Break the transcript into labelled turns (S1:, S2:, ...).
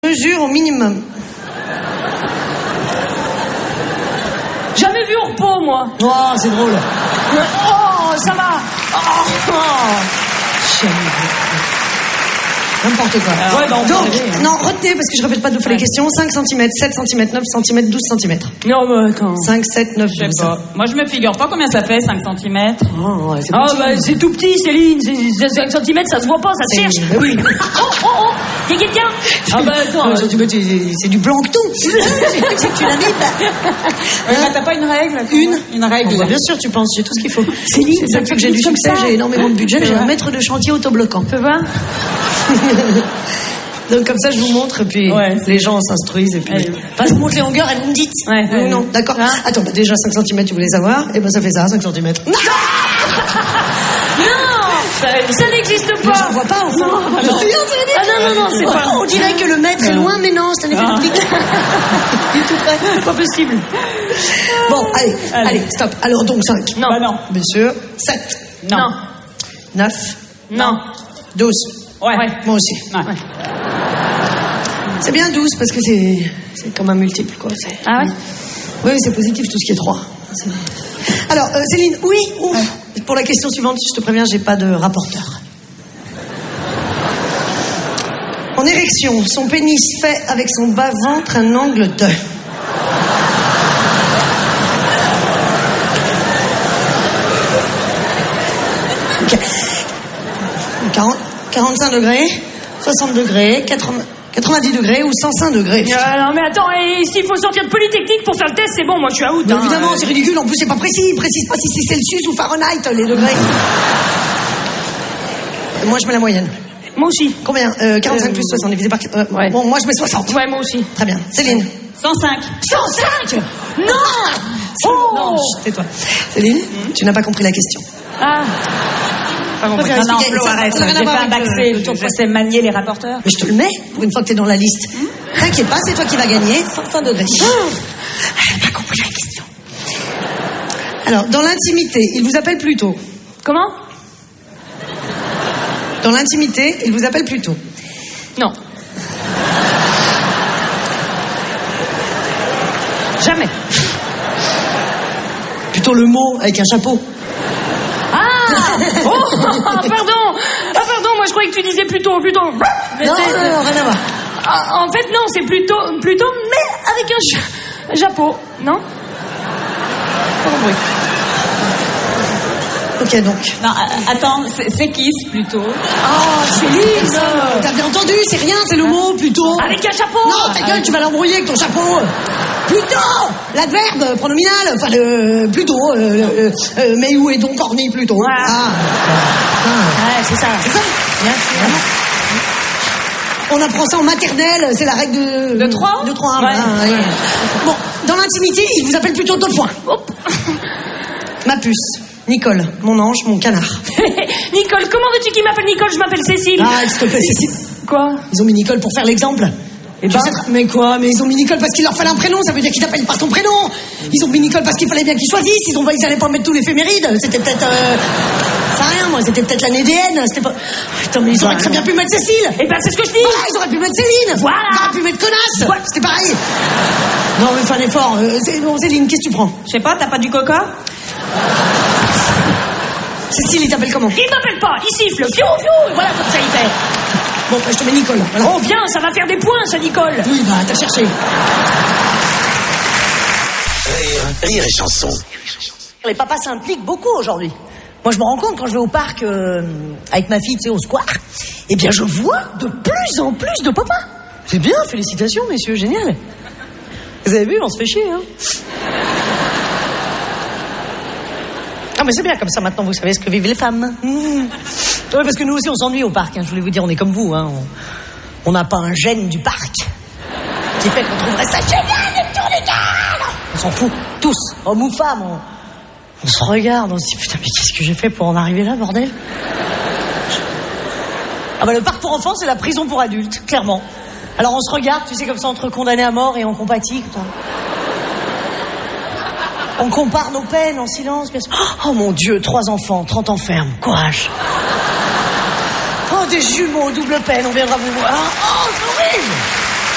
S1: mesure au minimum.
S2: Jamais vu au repos, moi.
S1: Oh, c'est drôle.
S2: Oh, ça va.
S1: N'importe quoi.
S2: Ouais, bah,
S1: donc, non, retenez, parce que je répète pas deux fois les questions. 5 cm, 7 cm, 9 cm, 12 cm.
S2: Non, mais attends.
S1: 5, 7, 9, 12.
S3: Je sais pas. Moi, je me figure pas combien ça fait, 5 cm.
S1: Oh, ouais, c'est
S2: Ah,
S1: petit.
S2: bah, c'est tout petit, Céline. C'est 5 cm, ça se voit pas, ça se cherche.
S1: Oui.
S2: Oh, y a quelqu'un? Ah, bah, attends.
S1: C'est du plancton. C'est que tu l'habites.
S3: Ouais, bah, t'as pas une règle? Une règle.
S1: Oh, bah, bien sûr, tu penses, j'ai tout ce qu'il faut. Céline, c'est que j'ai du succès, j'ai énormément de budget, j'ai un maître de chantier autobloquant.
S2: Tu vois?
S1: Donc comme ça je vous montre et puis les gens s'instruisent et puis enfin, je vous montre les longueurs et vous me dites non d'accord attends bah, déjà 5 cm tu voulais savoir et ben ça fait ça 5 cm non
S2: ça n'existe pas.
S1: J'en vois pas enfin
S2: non c'est pas
S1: on dirait que le maître est loin mais non c'est un effet d'optique du tout près
S2: pas possible.
S1: Bon allez stop alors donc 5
S2: Non bah non
S1: bien sûr 7
S2: non
S1: 9
S2: non
S1: 12
S2: ouais
S1: moi aussi
S2: ouais.
S1: C'est bien 12 parce que c'est comme un multiple quoi.
S2: Ah ouais.
S1: Oui c'est positif tout ce qui est 3. Alors Céline oui pour la question suivante je te préviens j'ai pas de rapporteur. En érection son pénis fait avec son bas-ventre un angle de 45 degrés 60 degrés 90 degrés ou 105 degrés.
S2: Non mais attends, et s'il faut sortir de Polytechnique pour faire le test, c'est bon, moi je suis out.
S1: Mais évidemment, c'est ridicule, en plus c'est pas précis, il précise pas si c'est Celsius ou Fahrenheit les degrés. Moi je mets la moyenne.
S2: Moi aussi.
S1: Combien 45 plus 60 divisé par...
S2: ouais.
S1: Bon, moi je mets 60.
S2: Ouais, moi aussi.
S1: Très bien. Céline
S3: 105.
S1: 105 Non Non, tais-toi. Céline, tu n'as pas compris la question.
S2: Ah.
S3: Non, Flo, arrête. J'ai fait un bac C, je sais manier les rapporteurs.
S1: Mais je te le mets pour une fois que t'es dans la liste. T'inquiète pas, c'est toi qui vas gagner. 105 degrés. Elle n'a pas compris la question. Alors, dans l'intimité, il vous appelle plutôt.
S2: Comment?
S1: Dans l'intimité, il vous appelle plutôt.
S2: Non. Jamais.
S1: Plutôt le mot avec un chapeau.
S2: Oh, pardon, moi je croyais que tu disais plutôt.
S1: Non, rien à voir.
S2: En fait, non, c'est plutôt, mais avec un chapeau, non? Pas compris.
S1: Ok, donc.
S3: Non, attends, c'est kiss plutôt.
S1: Oh, Céline, t'as bien entendu, c'est rien, c'est le mot plutôt.
S2: Avec un chapeau.
S1: Non, ta gueule, tu vas l'embrouiller avec ton chapeau. Plutôt, l'adverbe pronominal, enfin le plutôt, mais où est donc orné plutôt.
S2: Voilà. Ouais, c'est ça.
S1: C'est ça.
S2: Bien sûr.
S1: On apprend ça en maternelle, c'est la règle
S3: de 3.
S1: De 3.
S2: Ouais.
S1: Bon, dans l'intimité, il vous appelle plutôt d'autres points. Ma puce. Nicole, mon ange, mon canard.
S2: Nicole, comment veux-tu qu'il m'appelle Nicole? Je m'appelle Cécile.
S1: Ah, s'il te plaît, Cécile.
S2: Quoi?
S1: Ils ont mis Nicole pour faire l'exemple.
S2: Et ben...
S1: Mais quoi? Mais ils ont mis Nicole parce qu'il leur fallait un prénom, ça veut dire qu'ils t'appellent par ton prénom. Ils ont mis Nicole parce qu'il fallait bien qu'ils choisissent. Ils allaient pas mettre tous les éphémérides. C'était peut-être... Ça rien, moi, c'était peut-être l'année DN. C'était pas... Putain, mais ils auraient très bien pu mettre Cécile.
S2: Eh ben, c'est ce que je dis.
S1: Voilà, ils auraient pu mettre Céline.
S2: Voilà.
S1: Ils auraient pu mettre connasse.
S2: Voilà.
S1: C'était pareil. Non, mais fais un effort. Céline, qu'est-ce que tu prends?
S3: Je sais pas, t'as pas du coca?
S1: Cécile, il t'appelle comment?
S2: Il m'appelle pas, il siffle, fiou, fiou, voilà comme ça il fait.
S1: Bon, bah, je te mets Nicole. Voilà.
S2: Oh bien, ça va faire des points, ça, Nicole.
S1: Oui, bah, t'as cherché.
S4: Rire et chanson.
S1: Les papas s'impliquent beaucoup aujourd'hui. Moi, je me rends compte quand je vais au parc avec ma fille, tu sais, au square, eh bien, je vois de plus en plus de papas. C'est bien, félicitations, messieurs, génial. Vous avez vu, on se fait chier, hein. Ah, mais c'est bien, comme ça, maintenant, vous savez ce que vivent les femmes. Oui, parce que nous aussi, on s'ennuie au parc, hein. Je voulais vous dire, on est comme vous, hein. On n'a pas un gène du parc qui fait qu'on trouverait ça génial de tourner d'âne. On s'en fout, tous, hommes ou femmes. On se regarde, on se dit, putain, mais qu'est-ce que j'ai fait pour en arriver là, bordel? Ah bah, le parc pour enfants, c'est la prison pour adultes, clairement. Alors, on se regarde, tu sais, comme ça, entre condamnés à mort et on compatit, putain. On compare nos peines en silence. Oh mon Dieu, 3 enfants, 30 ans ferme. Courage. Oh, des jumeaux, double peine, on viendra vous voir. Oh, c'est horrible.